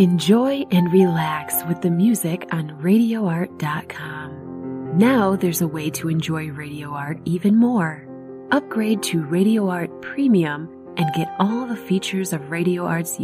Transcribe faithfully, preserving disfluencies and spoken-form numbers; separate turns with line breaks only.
Enjoy and relax with the music on radio art dot com. Now there's a way to enjoy Radio Art even more. Upgrade to Radio Art Premium and get all the features of Radio Art's